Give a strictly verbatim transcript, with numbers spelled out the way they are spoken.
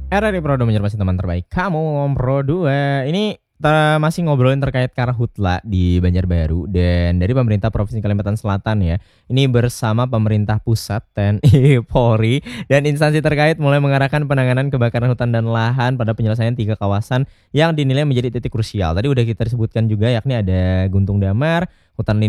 R R I Pro dua masih teman terbaik kamu Pro dua. Ini kita masih ngobrolin terkait karhutla di Banjarbaru dan dari pemerintah Provinsi Kalimantan Selatan ya. Ini bersama pemerintah pusat, T N I, Polri dan instansi terkait mulai mengarahkan penanganan kebakaran hutan dan lahan pada penyelesaian tiga kawasan yang dinilai menjadi titik krusial. Tadi udah kita sebutkan juga yakni ada Guntung Damar, hutan